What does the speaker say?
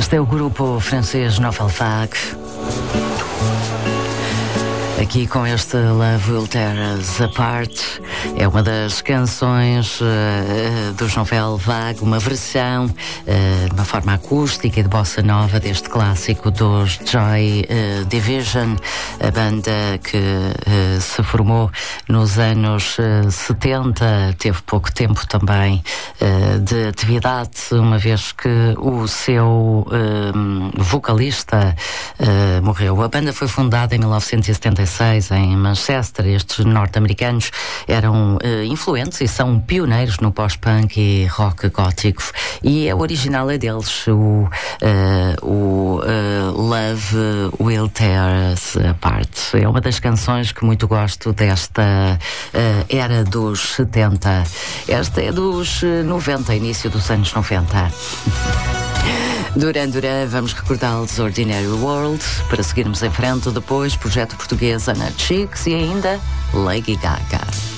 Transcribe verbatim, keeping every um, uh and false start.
Este é o grupo francês Nouvelle Vague. Aqui com este Love Will Tear Us Apart. É uma das canções uh, dos Nouvelle Vague, uma versão uh, de uma forma acústica e de bossa nova deste clássico dos Joy uh, Division, a banda que uh, se formou nos anos uh, setenta, teve pouco tempo também uh, de atividade, uma vez que o seu uh, vocalista uh, morreu. A banda foi fundada em mil novecentos e setenta e seis em Manchester. Estes norte-americanos eram uh, influentes e são pioneiros no pós-punk e rock gótico, e a original é deles, o, uh, o uh, Love Will Tear Us Apart. É uma das canções que muito gosto desta uh, era dos setenta. Esta é dos noventa, início dos anos noventa. Duran Duran, vamos recordá-los Ordinary World, para seguirmos em frente. Depois, projeto português Ana Chicks e ainda Lady Gaga.